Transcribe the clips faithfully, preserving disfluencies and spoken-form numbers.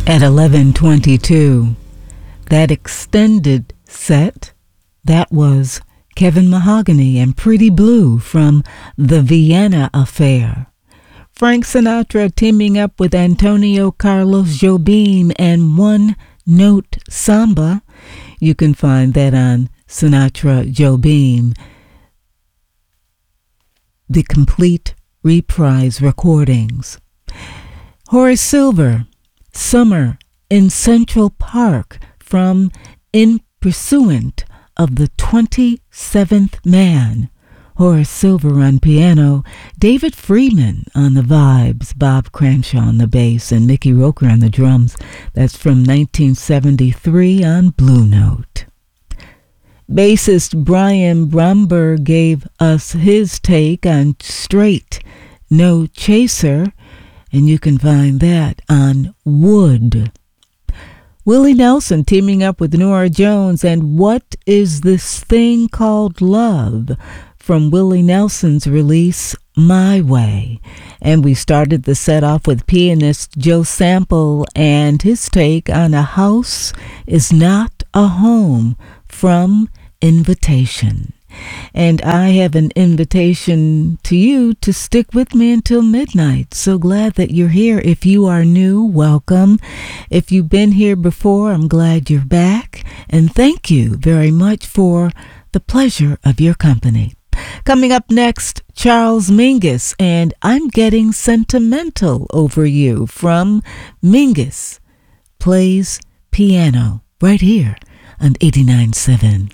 at eleven twenty-two. That extended set, that was Kevin Mahogany and Pretty Blue from The Vienna Affair. Frank Sinatra teaming up with Antonio Carlos Jobim and One Note Samba. You can find that on Sinatra Jobim, the complete reprise recordings. Horace Silver, Summer in Central Park from In Pursuant of the twenty-seventh Man. Horace Silver on piano, David Freeman on the vibes, Bob Cranshaw on the bass, and Mickey Roker on the drums. That's from nineteen seventy-three on Blue Note. Bassist Brian Bromberg gave us his take on Straight No Chaser, and you can find that on Wood. Willie Nelson teaming up with Norah Jones and What Is This Thing Called Love from Willie Nelson's release My Way. And we started the set off with pianist Joe Sample and his take on A House Is Not a Home from Invitation. And I have an invitation to you to stick with me until midnight. So glad that you're here. If you are new, welcome. If you've been here before, I'm glad you're back. And thank you very much for the pleasure of your company. Coming up next, Charles Mingus and I'm Getting Sentimental Over You from Mingus Plays Piano right here on eighty-nine point seven.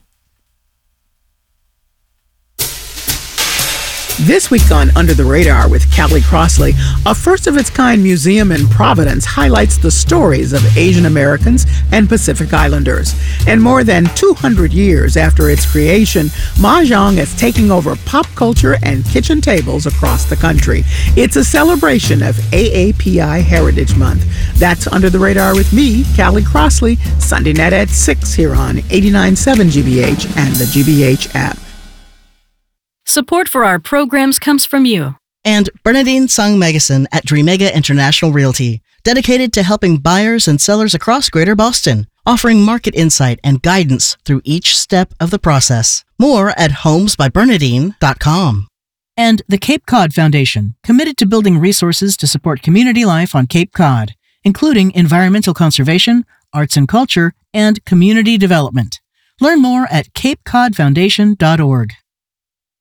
This week on Under the Radar with Callie Crossley, a first-of-its-kind museum in Providence highlights the stories of Asian Americans and Pacific Islanders. And more than two hundred years after its creation, Mahjong is taking over pop culture and kitchen tables across the country. It's a celebration of A A P I Heritage Month. That's Under the Radar with me, Callie Crossley, Sunday night at six here on eighty-nine point seven G B H and the G B H app. Support for our programs comes from you. And Bernadine Sung Megason at Dreamega International Realty, dedicated to helping buyers and sellers across Greater Boston, offering market insight and guidance through each step of the process. More at homes by bernadine dot com. And the Cape Cod Foundation, committed to building resources to support community life on Cape Cod, including environmental conservation, arts and culture, and community development. Learn more at cape cod foundation dot org.